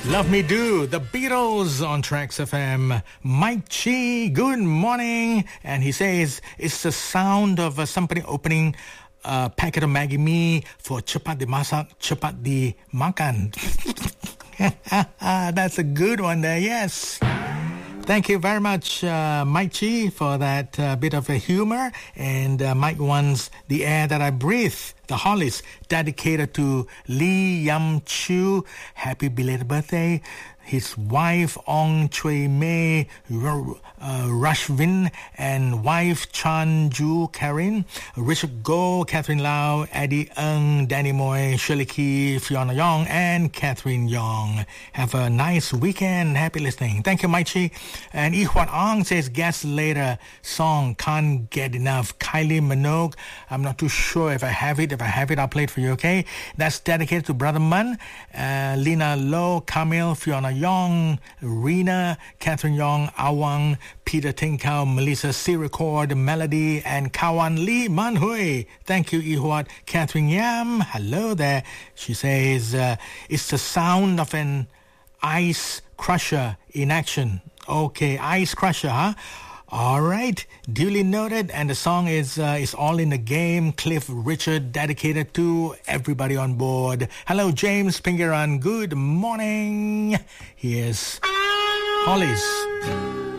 Love Me Do, The Beatles on Tracks FM. Mike Chi, good morning. And he says, it's the sound of somebody opening a packet of Maggi Mee for cepat dimasak, cepat dimakan. That's a good one there, yes. Thank you very much, Mike Chi, for that bit of a humor. And Mike wants The Air That I Breathe, The Hollies, dedicated to Lee Yam Chu. Happy belated birthday. His wife, Ong Choi Mei Rashvin, and wife, Chan Ju Karin, Richard Goh, Catherine Lau, Eddie Ng, Danny Moy, Shirley Key, Fiona Yong, and Catherine Yong. Have a nice weekend. Happy listening. Thank you, Maichi. And Ihwan Ong says, guess later song, Can't Get Enough. Kylie Minogue. I'm not too sure if I have it. If I have it, I'll play it for you, okay? That's dedicated to Brother Mun, Lina Low, Camille, Fiona Yong, Rena, Catherine Yong, Awang, Peter Tinkau, Melissa C-Record, Melody, and Kawan Lee Manhui. Thank you, Ihwat. Catherine Yam, hello there. She says, it's the sound of an ice crusher in action. Okay, ice crusher, huh? All right, duly noted. And the song is All in the Game. Cliff Richard, dedicated to everybody on board. Hello, James Pingeran. Good morning. Here's Hollies.